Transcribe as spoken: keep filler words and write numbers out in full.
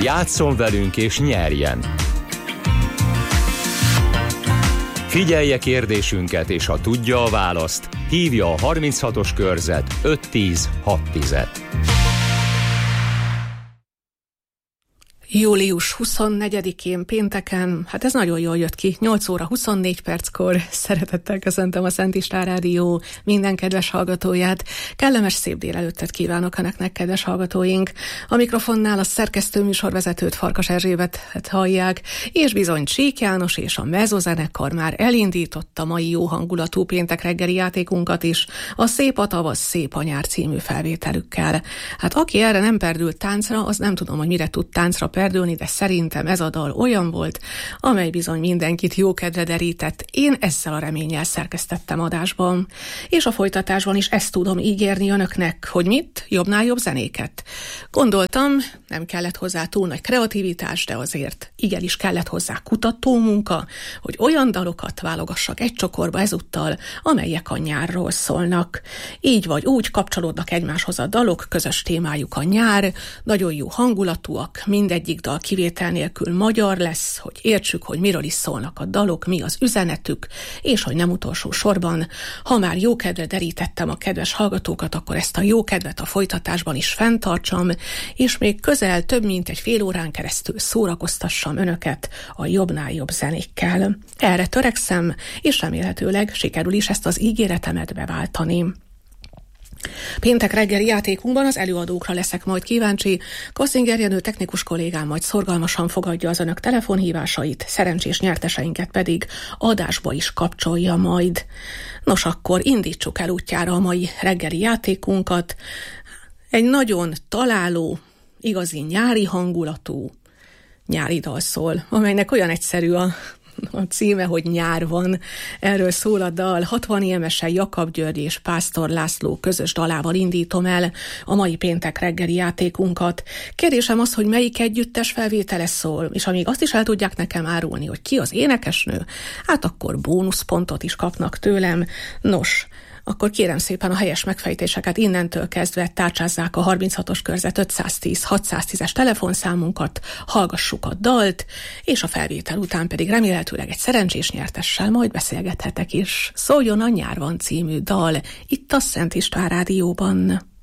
Játsszon velünk és nyerjen! Figyelje kérdésünket, és ha tudja a választ, hívja a harminchatos körzet öt tíz hat tíz. július huszonnegyedikén pénteken, hát ez nagyon jól jött ki, nyolc óra huszonnégy perckor szeretettel köszöntöm a Szent István Rádió minden kedves hallgatóját. Kellemes szép délelőttet kívánok önöknek, kedves hallgatóink. A mikrofonnál a szerkesztő műsorvezetőt, Farkas Erzsébetet hallják, és bizony Csík János és a Mezzozenekar már elindította mai jó hangulatú péntek reggeli játékunkat is, a Szép a tavasz, szép a nyár című felvételükkel. Hát aki erre nem perdült táncra, az nem tudom, hogy mire tud táncra perdülni, de szerintem ez a dal olyan volt, amely bizony mindenkit jókedvre derített. Én ezzel a reménnyel szerkesztettem adásban. És a folytatásban is ezt tudom ígérni önöknek, hogy mit? Jobbnál jobb zenéket. Gondoltam, nem kellett hozzá túl nagy kreativitás, de azért igenis kellett hozzá kutatómunka, hogy olyan dalokat válogassak egy csokorba ezúttal, amelyek a nyárról szólnak. Így vagy úgy kapcsolódnak egymáshoz a dalok, közös témájuk a nyár, nagyon jó hangulatúak, mindegy egyik dal kivétel nélkül magyar lesz, hogy értsük, hogy miről is szólnak a dalok, mi az üzenetük, és hogy nem utolsó sorban, ha már jókedvre derítettem a kedves hallgatókat, akkor ezt a jókedvet a folytatásban is fenntartsam, és még közel több mint egy fél órán keresztül szórakoztassam önöket a jobbnál jobb zenékkel. Erre törekszem, és remélhetőleg sikerül is ezt az ígéretemet beváltani. Péntek reggeli játékunkban az előadókra leszek majd kíváncsi. Kosszinger Jenő technikus kollégám majd szorgalmasan fogadja az önök telefonhívásait, szerencsés nyerteseinket pedig adásba is kapcsolja majd. Nos, akkor indítsuk el útjára a mai reggeli játékunkat. Egy nagyon találó, igazi nyári hangulatú nyári dal szól, amelynek olyan egyszerű a A címe, hogy nyár van. Erről szól a dal. hatvan évesen Jakab György és Pásztor László közös dalával indítom el a mai péntek reggeli játékunkat. Kérdésem az, hogy melyik együttes felvétele szól, és amíg azt is el tudják nekem árulni, hogy ki az énekesnő, hát akkor bónuszpontot is kapnak tőlem. Nos, akkor kérem szépen a helyes megfejtéseket innentől kezdve tárcsázzák a harminchatos körzet ötszáztíz hatszáztízes telefonszámunkat, hallgassuk a dalt, és a felvétel után pedig remélhetőleg egy szerencsés nyertessel majd beszélgethetek is. Szóljon a Nyár van című dal itt a Szent István Rádióban.